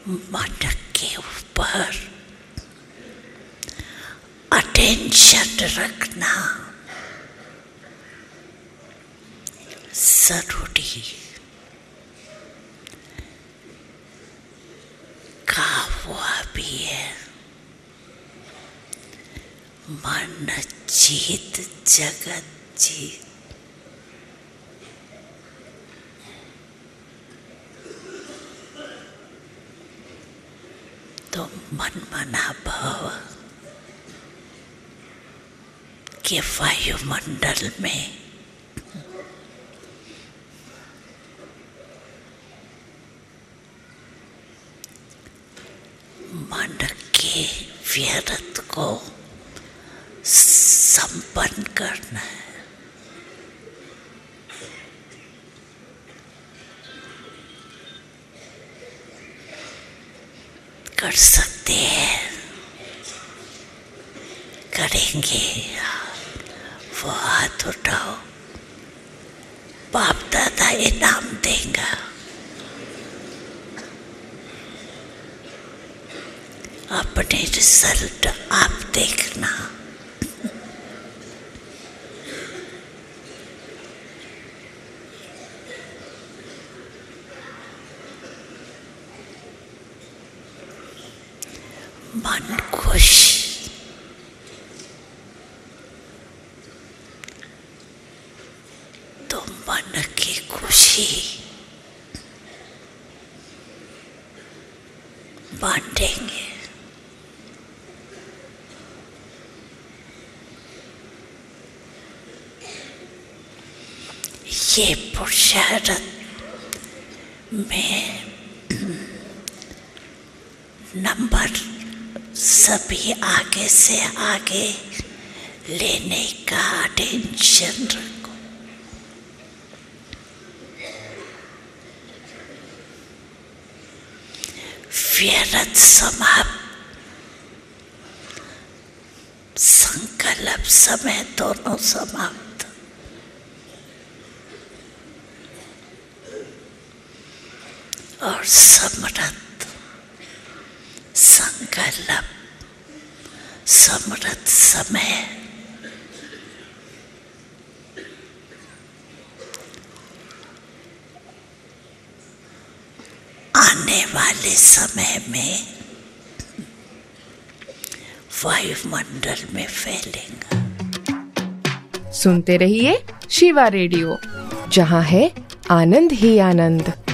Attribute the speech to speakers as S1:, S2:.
S1: मन के ऊपर अटेंशन रखना जरूरी का हुआ भी है। मन जीत जगत जीत। तो मन मना भव के वायुमंडल में मन के व्यर्थ को संपन्न करना है। कर सकते हैं, करेंगे। वो हाथ उठाओ, बाप दादा इनाम देगा। अपने रिजल्ट आप देखना। मन खुश, तो मन की खुशी बांटेंगे। ये पुरुषार्थ में नंबर सभी आगे से आगे लेने का टेंशन रखो। व्यर्थ समाप्त, संकल्प समय दोनों समाप्त। और समृद्ध संकल्प, समृद्ध समय। आने वाले समय में वायुमंडल में फैलेगा।
S2: सुनते रहिए शिवा रेडियो, जहां है आनंद ही आनंद।